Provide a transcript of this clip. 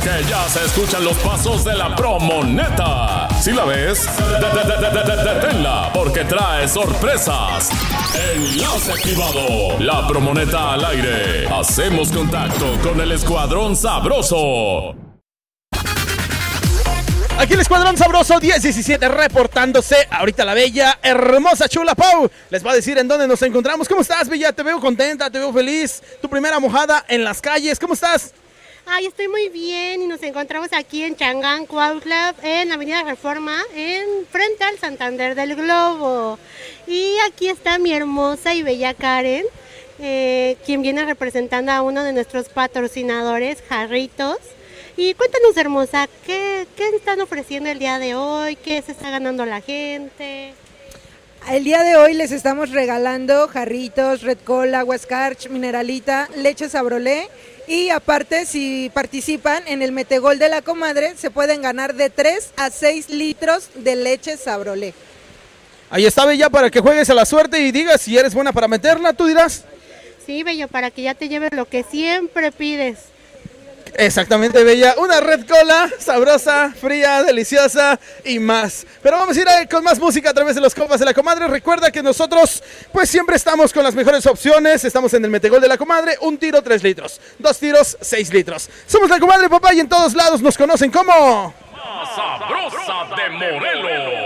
porque ya se escuchan los pasos de la promoneta. Si la ves, deténla, porque trae sorpresas. Enlace activado. La promoneta al aire. Hacemos contacto con el Escuadrón Sabroso. Aquí el Escuadrón Sabroso 1017 reportándose. Ahorita la bella, hermosa, chula Pau les va a decir en dónde nos encontramos. ¿Cómo estás, bella? Te veo contenta, te veo feliz. Tu primera mojada en las calles. ¿Cómo estás? Ay, estoy muy bien y nos encontramos aquí en Changán, Cuautla, en Avenida Reforma, frente al Santander del Globo. Y aquí está mi hermosa y bella Karen, quien viene representando a uno de nuestros patrocinadores, Jarritos. Y cuéntanos, hermosa, ¿qué están ofreciendo el día de hoy? ¿Qué se está ganando la gente? El día de hoy les estamos regalando Jarritos, Red Cola, Huascarch, Mineralita, leche Sabrolé. Y aparte, si participan en el Metegol de la Comadre, se pueden ganar de 3 a 6 litros de leche Sabrolé. Ahí está, bella, para que juegues a la suerte y digas si eres buena para meterla, tú dirás. Sí, bello, para que ya te lleves lo que siempre pides. Exactamente, bella. Una Red Cola sabrosa, fría, deliciosa y más. Pero vamos a ir con más música a través de los compas de la Comadre. Recuerda que nosotros pues siempre estamos con las mejores opciones. Estamos en el Metegol de la Comadre. 1 tiro, 3 litros. 2 tiros, 6 litros. Somos la Comadre, papá, y en todos lados nos conocen como... La Sabrosa de Morelos.